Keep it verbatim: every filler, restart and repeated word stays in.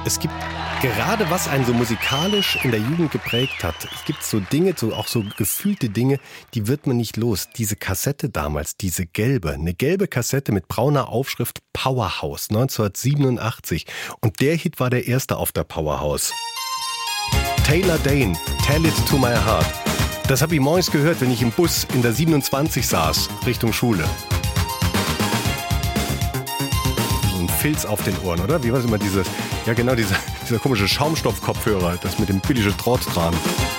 Es gibt gerade, was einen so musikalisch in der Jugend geprägt hat. Es gibt so Dinge, so auch so gefühlte Dinge, die wird man nicht los. Diese Kassette damals, diese gelbe, eine gelbe Kassette mit brauner Aufschrift Powerhouse neunzehnhundertsiebenundachtzig. Und der Hit war der erste auf der Powerhouse. Taylor Dayne, Tell It to My Heart. Das habe ich morgens gehört, wenn ich im Bus in der siebenundzwanzig saß, Richtung Schule. So ein Filz auf den Ohren, oder? Wie war es immer dieses, ja genau, dieser, dieser komische Schaumstoffkopfhörer, das mit dem billigen Draht dran.